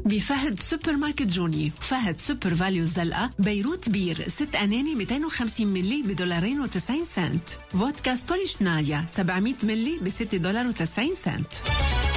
بفهد سوبر ماركت جوني، فهد سوبر فاليو الزلقة، بيروت بير 6 أناني 250 ملي $2.90. فودكا ستوليشنايا 700 ملي $6.90.